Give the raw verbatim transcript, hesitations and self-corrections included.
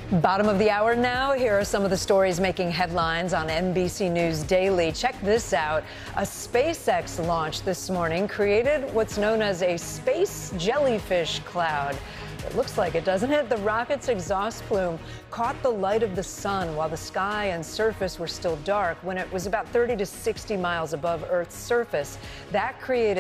Bottom of the hour now. Here are some of the stories making headlines on N B C News Daily. Check this out. A SpaceX launch this morning created what's known as a space jellyfish cloud. It looks like it, doesn't it? The rocket's exhaust plume caught the light of the sun while the sky and surface were still dark when it was about thirty to sixty miles above Earth's surface. That created